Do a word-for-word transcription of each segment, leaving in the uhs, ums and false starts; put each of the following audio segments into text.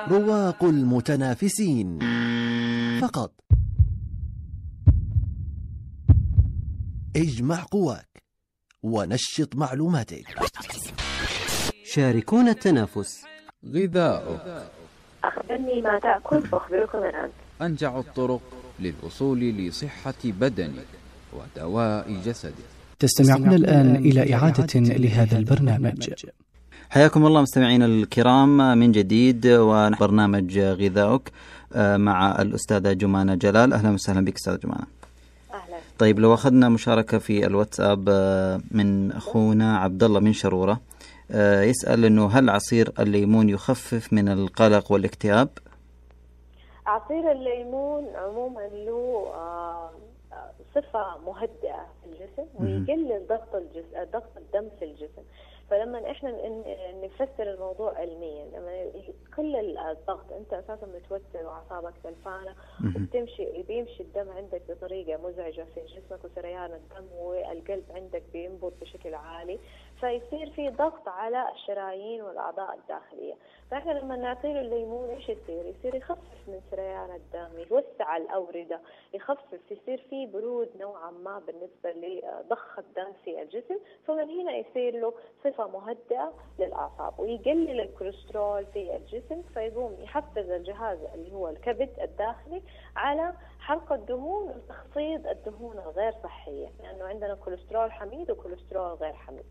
رواق المتنافسين فقط. اجمع قواك ونشط معلوماتك. شاركونا التنافس. غذاؤك. أخبرني ما تأكل وأخبركم الآن. أنجع الطرق للوصول لصحة بدنك ودواء جسدك. تستمعون الآن إلى إعادة لهذا البرنامج. حياكم الله مستمعينا الكرام من جديد وبرنامج غذاؤك مع الأستاذة جمانة جلال. أهلا وسهلا بك أستاذة جمانة. أهلا. طيب لو أخذنا مشاركة في الواتساب من أخونا عبد الله من شرورة، يسأل إنه هل عصير الليمون يخفف من القلق والاكتئاب؟ عصير الليمون عموما له صفة مهدئة في الجسم ويقلل ضغط الجسم ضغط الدم في الجسم. فلما احنا نفسر الموضوع علميا، لما كل الضغط انت اساسا متوتر واعصابك تلفانه وبتمشي بيمشي الدم عندك بطريقه مزعجه في جسمك وسريان الدم والقلب عندك بينبض بشكل عالي، فيصير في ضغط على الشرايين والاعضاء الداخليه. فاحنا لما نعطيه الليمون ايش يصير؟ يصير يخفف من سريان الدم، يوسع الاورده، يخفف، يصير في برود نوعا ما بالنسبه لضخ الدم في الجسم، فمن هنا يصير له صفه مهدئه للاعصاب ويقلل الكوليسترول في الجسم، فيقوم يحفز الجهاز اللي هو الكبد الداخلي على حرق الدهون وتخفيض الدهون الغير صحيه، لانه يعني عندنا كوليسترول حميد وكوليسترول غير حميد.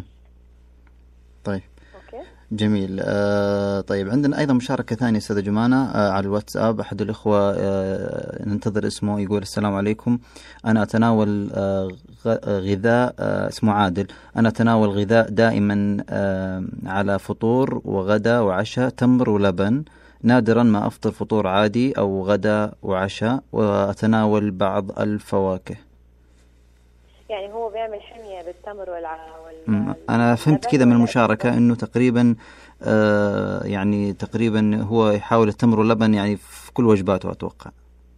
طيب. أوكي. جميل. آه طيب عندنا أيضا مشاركة ثانية أستاذة جمانة آه على الواتساب. أحد الإخوة آه ننتظر اسمه، يقول السلام عليكم، أنا أتناول آه غذاء آه اسمه عادل، أنا أتناول غذاء دائما آه على فطور وغدا وعشاء تمر ولبن، نادرا ما أفطر فطور عادي أو غدا وعشاء، وأتناول بعض الفواكه. يعني هو بيعمل حمية بالتمر والع... وال... أنا فهمت كذا من المشاركة إنه تقريبا آه يعني تقريبا هو يحاول التمر واللبن يعني في كل وجباته أتوقع.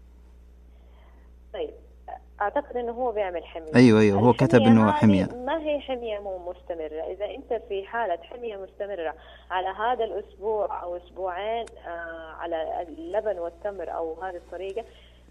طيب أعتقد إنه هو بيعمل حمية. أيوة أيوة هو كتب إنه حمية. ما هي حمية مو مستمرة. إذا أنت في حالة حمية مستمرة على هذا الأسبوع أو أسبوعين آه على اللبن والتمر أو هذه الطريقة،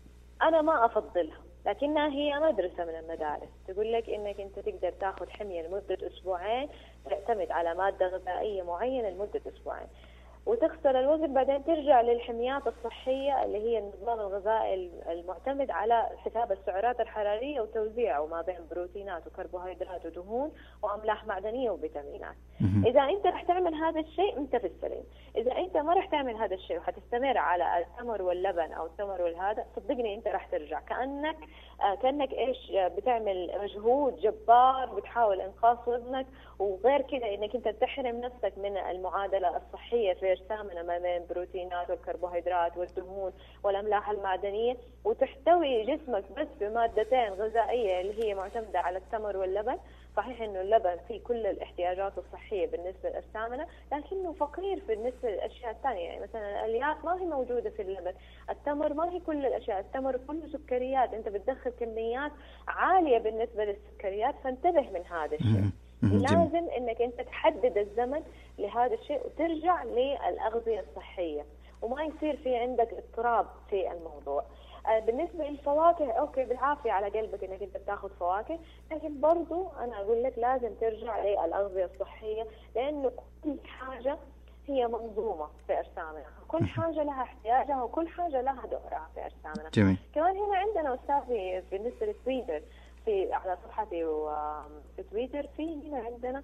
أنا ما أفضلها، لكنها هي مدرسة من المدارس تقول لك إنك أنت تقدر تأخذ حمية لمدة أسبوعين، تعتمد على مادة غذائية معينة لمدة أسبوعين وتخسر الوزن، بعدين ترجع للحميات الصحية اللي هي النظام الغذائي المعتمد على حساب السعرات الحرارية وتوزيعه ما بين بروتينات وكربوهيدرات ودهون وأملاح معدنية وفيتامينات. إذا أنت رح تعمل هذا الشيء أنت في السليم. إذا أنت ما رح تعمل هذا الشيء وحتستمر على التمر واللبن أو التمر والهذا، صدقني أنت رح ترجع كأنك آه كأنك إيش بتعمل مجهود جبار بتحاول إنقاص وزنك، وغير كده إنك أنت تحرم نفسك من المعادلة الصحية في أجسامنا ما بين البروتينات والكربوهيدرات والدهون والأملاح المعدنية، وتحتوي جسمك بس بمادتين غذائية اللي هي معتمدة على التمر واللبن. صحيح إنه اللبن فيه كل الاحتياجات الصحية بالنسبة لأجسامنا، لكنه فقير بالنسبة للأشياء الثانية. يعني مثلا الألياف ما هي موجودة في اللبن، التمر ما هي كل الأشياء، التمر كله سكريات، أنت بتدخل كميات عالية بالنسبة للسكريات، فانتبه من هذا الشيء. لازم إنك أنت تحدد الزمن لهذا الشيء وترجع للأغذية الصحية وما يصير في عندك اضطراب في الموضوع. بالنسبة للفواكه أوكي بالعافية على قلبك إنك أنت بتاخذ فواكه، لكن برضو أنا أقول لك لازم ترجع للأغذية الصحية، لأنه كل حاجة هي منظومة في أجسامنا، كل حاجة لها احتياجها وكل حاجة لها دورها في أجسامنا. جميل. كمان هنا عندنا أستاذي بالنسبة لتويتر في على صفحتي وفي تويتر في هنا عندنا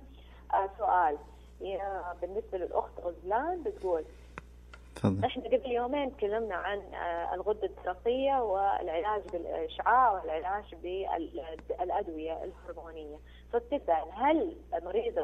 سؤال بالنسبة للأخت غزلان بتقول فضل. احنا قبل يومين تكلمنا عن الغدة الدرقية والعلاج بالإشعاع والعلاج بالأدوية الهرمونية، فتسأل هل مريض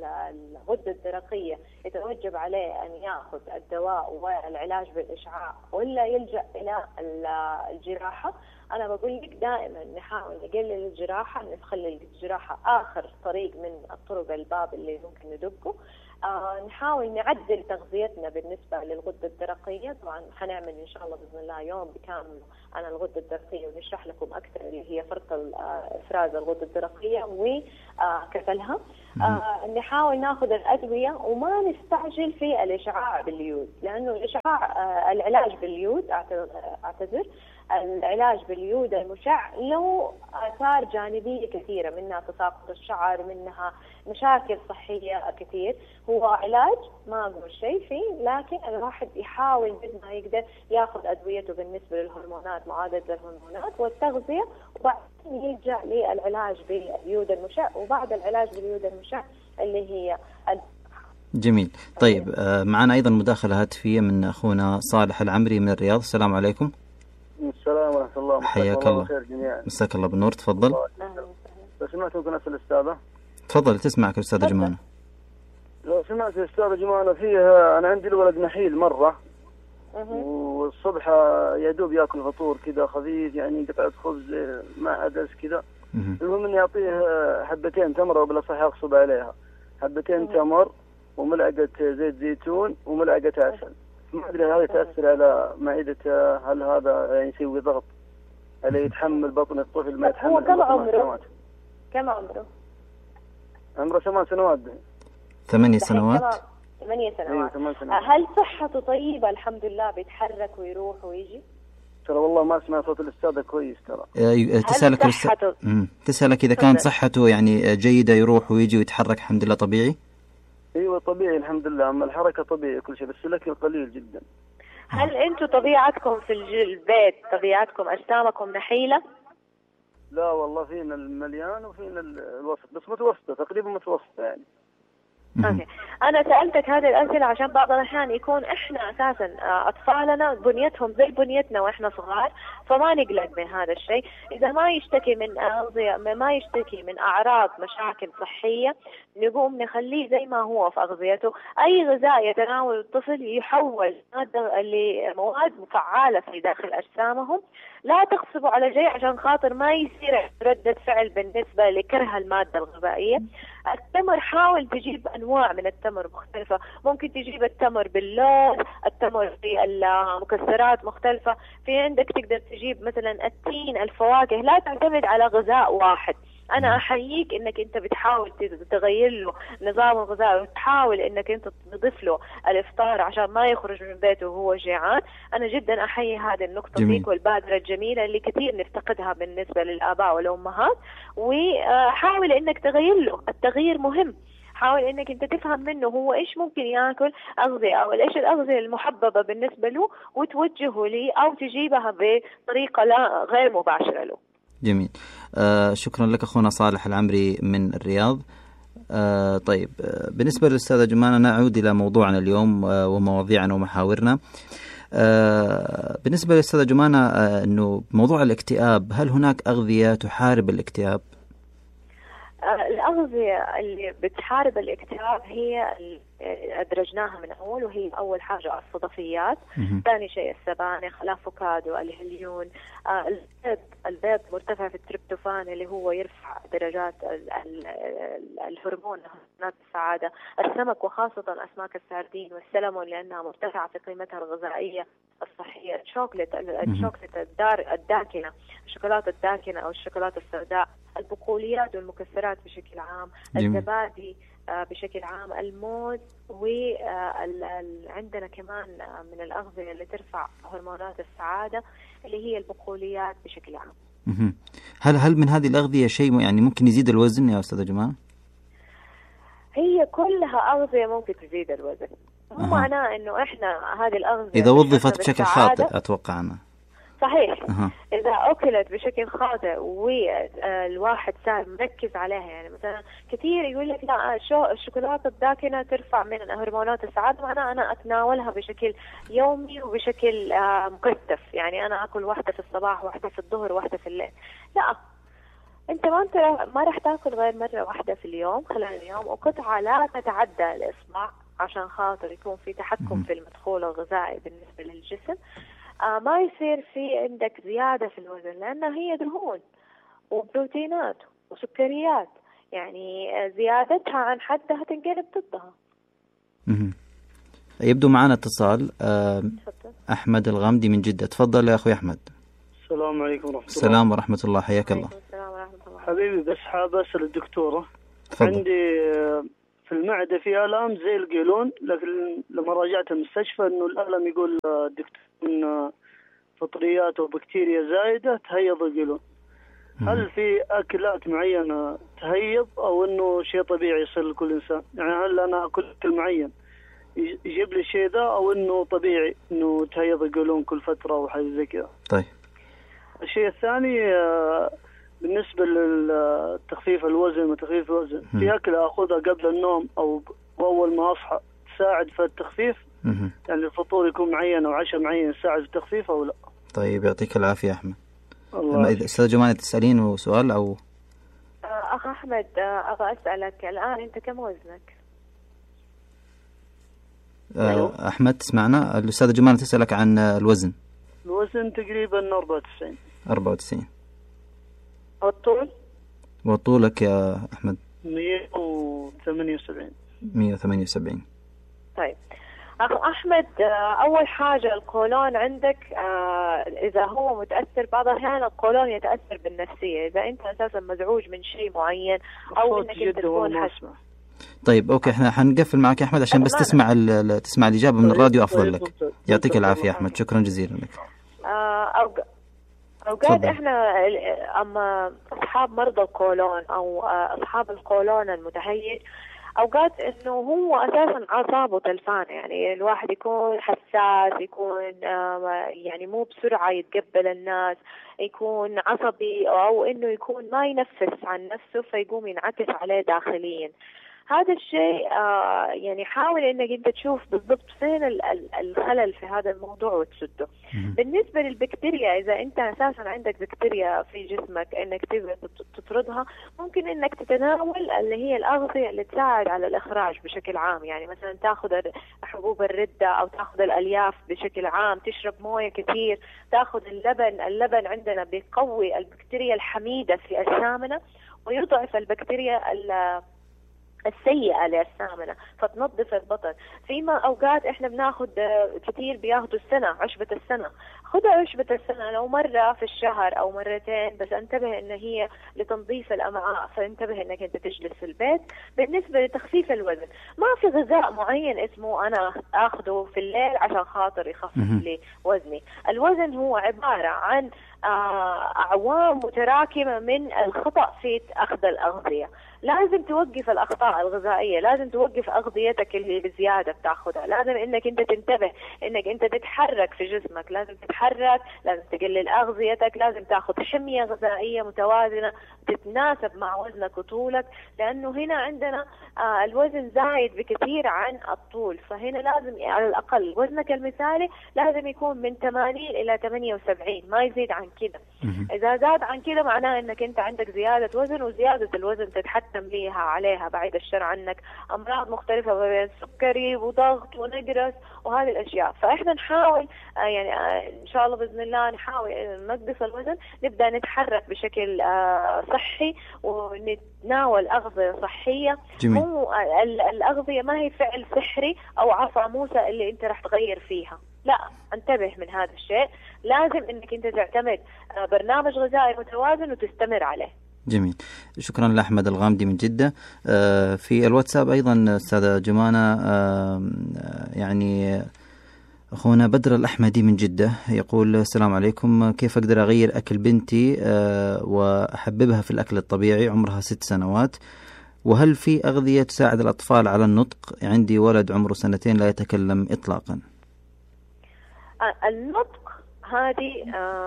الغدة الدرقية يتوجب عليه أن يأخذ الدواء والعلاج بالإشعاع ولا يلجأ إلى الجراحة؟ أنا بقول لك دائما نحاول نقلل الجراحة، نخلي الجراحة آخر طريق من الطرق الباب اللي ممكن ندقه. آه نحاول نعدل تغذيتنا بالنسبة للغدة الدرقية. طبعا حنعمل إن شاء الله بإذن الله يوم بكامل عن الغدة الدرقية ونشرح لكم أكثر اللي هي فرق إفراز الغدة الدرقية وكفلها. آه نحاول ناخذ الأدوية وما نستعجل في الإشعاع باليود، لأنه الإشعاع آه العلاج باليود أعتذر العلاج باليود المشع له آثار جانبية كثيرة، منها تساقط الشعر، منها مشاكل صحية كثير. هو علاج ما أقول شيء فيه، لكن الواحد يحاول قد ما يقدر ياخذ أدويته بالنسبة للهرمونات، معالجة الهرمونات والتغذية، وبعدين يرجع للعلاج باليود المشع، وبعد العلاج باليود المشع اللي هي جميل. طيب آه معنا أيضا مداخلة هاتفية من أخونا صالح العمري من الرياض. السلام عليكم. السلام ورحمة الله. حياك الله. مساك الله بالنور. تفضل. لو سمعت ممكن أسأل الأستاذة؟ تفضل تسمعك أستاذة جمانة. لو سمعت الأستاذة جمانة فيها، أنا عندي الولد نحيل مرة، والصبح يدوب يأكل فطور كذا خفيف، يعني قطعة خبز مع عدس كذا. المهم إني أعطيه حبتين تمر، وبلا صح أغصب عليها حبتين تمر وملعقة زيت زيتون وملعقة عسل. ما أدري هذا يتأثر على معدته، هل هذا يعني يسوي ضغط عليه، يتحمل بطن الطفل ما يتحمل؟ هو كم عمره؟ كم عمره؟ عمره ثمان سنوات. ثمانية سنوات؟ ثمانية سنوات. أيوة سنوات. هل صحته طيبة الحمد لله، بيتحرك ويروح ويجي؟ ترى والله ما اسمع صوت الأستاذة كويس. ترى تسألك صحته... تسألك إذا كانت صحته يعني جيدة، يروح ويجي ويتحرك الحمد لله طبيعي؟ ايوه طبيعي الحمد لله، اما الحركه طبيعي كل شيء، بس الاكل قليل جدا. هل انتم طبيعتكم في البيت طبيعتكم اجسامكم نحيله؟ لا والله فينا المليان وفينا الوسط، بس متوسطه تقريبا متوسطه يعني. اوكي، انا سالتك هذه الاسئله عشان بعض الاحيان يكون احنا اساسا اطفالنا بنيتهم زي بنيتنا واحنا صغار، فما نقلق من هذا الشيء. اذا ما يشتكي من اغذيه، ما يشتكي من اعراض مشاكل صحيه، نقوم نخليه زي ما هو في اغذيته. اي غذاء يتناول الطفل يحول لمواد مفعاله في داخل اجسامهم، لا تغصبوا على شيء عشان خاطر ما يصير ردة فعل بالنسبة لكره المادة الغذائية. التمر حاول تجيب أنواع من التمر مختلفة، ممكن تجيب التمر باللوز، التمر بالمكسرات مختلفة، في عندك تقدر تجيب مثلا التين، الفواكه، لا تعتمد على غذاء واحد. أنا أحييك إنك أنت بتحاول تغير له نظام الغذاء، وتحاول إنك أنت تضيف له الإفطار عشان ما يخرج من بيته وهو جيعان. أنا جدا أحيي هذه النقطة جميل. فيك والبادرة الجميلة اللي كثير نفتقدها بالنسبة للآباء والأمهات، وحاول إنك تغير له. التغيير مهم، حاول إنك أنت تفهم منه هو إيش ممكن يأكل أغذية، أو إيش الأغذية المحببة بالنسبة له، وتوجهه لي أو تجيبها بطريقة لا غير مباشرة له. جميل. آه شكرا لك أخونا صالح العمري من الرياض. آه طيب آه بالنسبة للأستاذة جمانة نعود إلى موضوعنا اليوم آه ومواضيعنا ومحاورنا. آه بالنسبة للأستاذة جمانة آه أنه موضوع الاكتئاب، هل هناك أغذية تحارب الاكتئاب؟ آه الأغذية اللي بتحارب الاكتئاب هي أدرجناها من أول، وهي أول حاجة الصدفيات، ثاني شيء السبانخ، الأفوكادو، الهليون، آه البيض. البيض مرتفع في التريبتوفان اللي هو يرفع درجات ال ال الهرمون هرمونات السعادة، السمك وخاصة أسماك السردين والسلمون لأنها مرتفعة في قيمتها الغذائية الصحية، الشوكولاتة الشوكولاتة الدار الداكنة، الشوكولاتة الداكنة أو الشوكولاتة السوداء، البقوليات والمكسرات بشكل عام، الزبادي بشكل عام، الموز، وعندنا كمان من الأغذية اللي ترفع هرمونات السعادة اللي هي البقوليات بشكل عام. هل هل من هذه الأغذية شيء يعني ممكن يزيد الوزن يا أستاذة جمال؟ هي كلها أغذية ممكن تزيد الوزن، مو معناه إنه إحنا هذه الأغذية إذا وظفت بشكل خاطئ أتوقع أنا. صحيح. أه. إذا أكلت بشكل خاطئ والواحد صار مركز عليها، يعني مثلا كثير يقول لك لا شو الشوكولاتة الداكنة ترفع من هرمونات السعادة، معناه أنا أتناولها بشكل يومي وبشكل آه مكثف، يعني أنا أكل واحدة في الصباح واحدة في الظهر واحدة في الليل. لا، أنت ما أنت ما راح تأكل غير مرة واحدة في اليوم خلال اليوم، وقطعة لا تتعدى الإصبع عشان خاطر يكون في تحكم في المدخول الغذائي بالنسبة للجسم. آه ما يصير في عندك زيادة في الوزن، لأنها هي دهون وبروتينات وسكريات، يعني زيادتها عن حدها تنقلب ضدها. يبدو معنا اتصال. آه أحمد الغامدي من جدة. تفضل يا أخوي أحمد. السلام عليكم ورحمة الله. السلام ورحمة الله، حياك الله. السلام ورحمة الله. حبيبي بس حاب أسأل الدكتورة، تفضل. عندي في المعدة في آلام زي القولون، لكن لما راجعت المستشفى إنه الألم يقول الدكتور إن فطريات أو بكتيريا زايدة تهيض القولون. هل في أكلات معينة تهيض أو إنه شيء طبيعي يصير لكل إنسان؟ يعني هل أنا أكل أكل معين يجيب لي شيء ذا أو إنه طبيعي إنه تهيض القولون كل فترة أو حاجة زي كذا؟ طيب. الشيء الثاني بالنسبة للتخفيف الوزن وتخفيف الوزن، في أكلة أخذها قبل النوم أو أول ما أصحى تساعد في التخفيف؟ مم. يعني الفطور يكون معين أو عشاء معين يساعد في التخفيف أو لا؟ طيب يعطيك العافية أحمد. الله. إذا أستاذ جمانة تسألين سؤال أو أخ أحمد أبغى أسألك الآن أنت كم وزنك؟ أه أحمد تسمعنا؟ الأستاذ جمانة تسألك عن الوزن. الوزن تقريبا أربعة وتسعين. أربعة وتسعين. والطول؟ وطولك يا أحمد؟ مية وثمانية وسبعين. مية وثمانية وسبعين. طيب أخ أحمد، أول حاجة القولون عندك إذا هو متأثر، بعض الأحيان القولون يتأثر بالنفسية، إذا أنت أساسا مزعوج من شيء معين أو إنك أنت تكون حسب. طيب أوكي، إحنا حنقفل معك يا أحمد عشان بس تسمع تسمع الإجابة من الراديو أفضل لك. يعطيك العافية أحمد، شكرا جزيلا لك. أوقات إحنا أما أصحاب مرضى القولون أو أصحاب القولون المتهيج، أوقات إنه هو أساسا أعصابه تلفانة، يعني الواحد يكون حساس، يكون يعني مو بسرعة يتقبل الناس، يكون عصبي، أو إنه يكون ما ينفس عن نفسه فيقوم ينعكس عليه داخليا. هذا الشيء آه يعني حاول انك انت تشوف بالضبط فين الخلل في هذا الموضوع وتسده. بالنسبة للبكتيريا، اذا انت اساسا عندك بكتيريا في جسمك انك تبغى تطردها، ممكن انك تتناول اللي هي الاغذية اللي تساعد على الاخراج بشكل عام، يعني مثلا تاخذ حبوب الردة او تاخذ الالياف بشكل عام، تشرب موية كثير، تاخذ اللبن. اللبن عندنا بيقوي البكتيريا الحميدة في السامنة ويضعف البكتيريا السيئة للسامنة فتنظف البطن. فيما أوقات إحنا بناخد كتير بياخدوا السنة، عشبة السنة، خدها عشبة السنة لو مرة في الشهر أو مرتين، بس انتبه إن هي لتنظيف الأمعاء، فانتبه إنك أنت تجلس في البيت. بالنسبة لتخفيف الوزن، ما في غذاء معين اسمه أنا أخده في الليل عشان خاطر يخفف لي وزني. الوزن هو عبارة عن أعوام متراكمة من الخطأ في أخذ الأغذية. لازم توقف الأخطاء الغذائية، لازم توقف أغذيتك اللي بزيادة بتاخدها، لازم إنك أنت تنتبه إنك أنت تتحرك في جسمك، لازم تتحرك، لازم تقلل أغذيتك، لازم تاخد حمية غذائية متوازنة تتناسب مع وزنك وطولك، لأنه هنا عندنا آه الوزن زايد بكثير عن الطول، فهنا لازم على الأقل وزنك المثالي لازم يكون من ثمانين إلى ثمانية وسبعين، ما يزيد عن كده. إذا زاد عن كده معناه إنك أنت عندك زيادة وزن، وزيادة الوزن تتحتم ليها عليها بعيد الشر عنك أمراض مختلفة بين سكري وضغط ونقرس وهذه الأشياء. فإحنا نحاول آه يعني آه إن شاء الله بإذن الله نحاول نقص الوزن، نبدأ نتحرك بشكل آه صحي ونتناول أغذية صحية. جميل. مو الأغذية ما هي فعل سحري أو عصا موسى اللي أنت رح تغير فيها، لا، انتبه من هذا الشيء. لازم انك انت تعتمد برنامج غذائي متوازن وتستمر عليه. جميل، شكرا لأحمد الغامدي من جدة. في الواتساب أيضا أستاذة جمانة يعني أخونا بدر الأحمدي من جدة يقول السلام عليكم، كيف أقدر أغير أكل بنتي وأحببها في الأكل الطبيعي؟ عمرها ست سنوات، وهل في أغذية تساعد الأطفال على النطق؟ عندي ولد عمره سنتين لا يتكلم إطلاقا. النطق هذه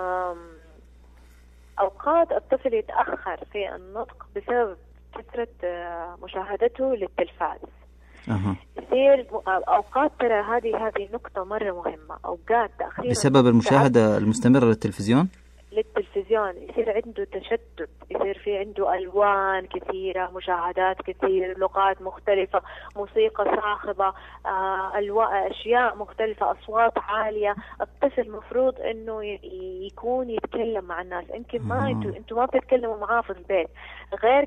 أوقات الطفل يتأخر في النطق بسبب كثرة مشاهدته للتلفاز. أه. يصير أوقات، ترى هذه هذه نقطة مرة مهمة، أوقات تأخير بسبب المشاهدة المستمرة للتلفزيون للتلفزيون يصير عنده تشتت، يصير في عنده ألوان كثيرة، مشاهدات كثير، لغات مختلفة، موسيقى صاخبة، آه، ألواء أشياء مختلفة، أصوات عالية. الطفل مفروض إنه يكون يتكلم مع الناس، يمكن ما أنتوا أنتوا ما بتتكلموا معاه في البيت. غير